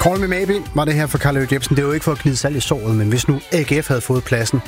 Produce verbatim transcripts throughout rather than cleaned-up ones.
Call Me Maybe var det her for Carl Erik Jebsen. Det er jo ikke for at gnide salt i såret, men hvis nu A G F havde fået pladsen,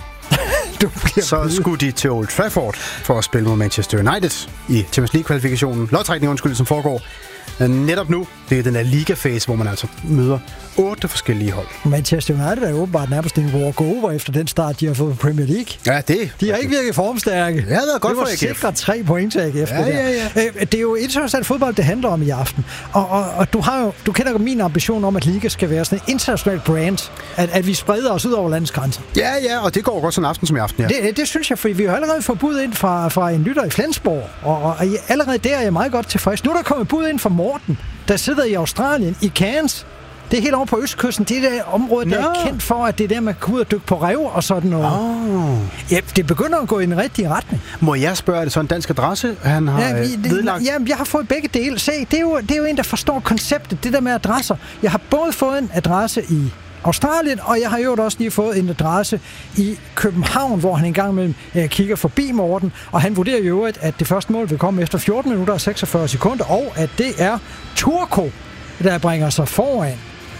så skulle de til Old Trafford for at spille mod Manchester United i Champions League-kvalifikationen. Lodtrækning, undskyld, som foregår netop nu. Det er den der liga-fase, hvor man altså møder otte forskellige hold. Manchester United er jo åbenbart nærmest en walk-over efter den start, de har fået på Premier League. Ja, det. De har ikke virket formstærke. Ja, det er godt det var for A G F. Sikkert tre point til A G F. Ja, ja, ja. Det er jo international fodbold, det handler om i aften. Og, og, og du, har jo, du kender jo min ambition om, at liga skal være sådan en international brand. At, at vi spreder os ud over landets grænser. Ja, ja, og det går godt sådan en aften som i aften, ja. Det, det synes jeg, for vi har allerede fået bud ind fra, fra en lytter i Flensborg. Og, og, og allerede der er jeg meget godt tilfreds. Nu er der kommet bud ind fra Morten, der sidder i Australien, i Cairns. Det er helt over på østkysten. Det er det område, der no. er kendt for, at det er der, man kan ud og dykke på rev og sådan noget. Oh. Ja, det begynder at gå i den rigtige retning. Må jeg spørge, er det så en dansk adresse, han har ja, vi, det, vedlagt? Jamen, jeg har fået begge dele. Se, det er, jo, det er jo en, der forstår konceptet, det der med adresser. Jeg har både fået en adresse i Australien, og jeg har jo også lige fået en adresse i København, hvor han engang imellem øh, kigger forbi Morten, og han vurderer jo, at det første mål vil komme efter fjorten minutter og seksogfyrre sekunder, og at det er Turco, der bringer sig foran.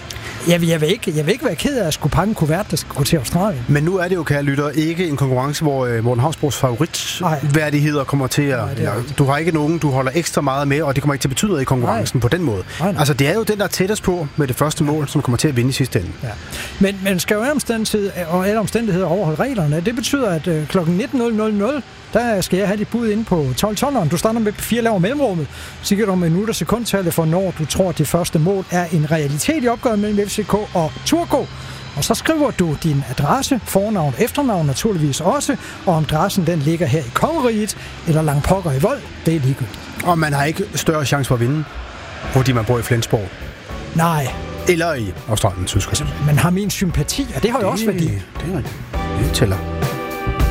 Jeg vil, jeg, vil ikke, jeg vil ikke være ked af at skulle pakke en kuvert, der skal gå til Australien. Men nu er det jo, kære lytter, ikke en konkurrence, hvor uh, Morten Hausbros favoritværdigheder kommer til at... Nej, ja, du har ikke nogen, du holder ekstra meget med, og det kommer ikke til at betyde noget i konkurrencen nej. På den måde. Nej, nej. Altså, det er jo den, der er tættest på med det første mål, som kommer til at vinde i sidste ende. Ja. Men man skal jo alle omstændigheder, og alle omstændigheder overholde reglerne. Det betyder, at uh, klokken nitten nul nul der skal jeg have dit bud inde på tolv tolveren. Du starter med fire laver mellemrummet. Sikkert om minutter sekundtallet for, når du tror, at det første mål er en realitet i opgøret mellem F C K og Turco. Og så skriver du din adresse, fornavn, efternavn naturligvis også, og om adressen den ligger her i Kongeriget, eller Langpokker i Vold, det er ligegyldigt. Og man har ikke større chance for at vinde, fordi man bor i Flensborg. Nej. Eller i Australien, synes jeg. Altså, man har min sympati, og det har jo også værdi. Det er rigtigt. Det tæller.